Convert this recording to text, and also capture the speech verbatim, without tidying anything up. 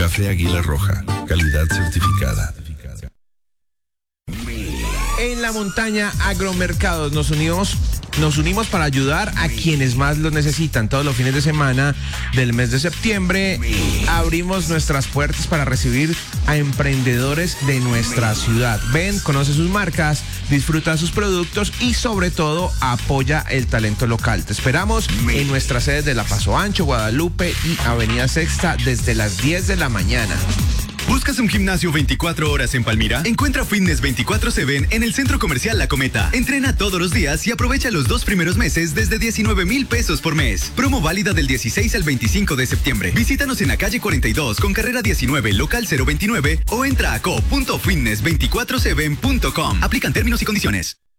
Café Águila Roja, calidad certificada. En la montaña Agromercados nos unimos, nos unimos para ayudar a quienes más lo necesitan. Todos los fines de semana del mes de septiembre abrimos nuestras puertas para recibir a emprendedores de nuestra ciudad. Ven, conoce sus marcas, disfruta sus productos y sobre todo apoya el talento local. Te esperamos en nuestras sedes de La Paso Ancho, Guadalupe y Avenida Sexta desde las diez de la mañana. ¿Buscas un gimnasio veinticuatro horas en Palmira? Encuentra Fitness veinticuatro siete en el Centro Comercial La Cometa. Entrena todos los días y aprovecha los dos primeros meses desde diecinueve mil pesos por mes. Promo válida del dieciséis al veinticinco de septiembre. Visítanos en la calle cuarenta y dos con carrera diecinueve, local cero veintinueve o entra a co punto fitness veinticuatro siete punto com. Aplican términos y condiciones.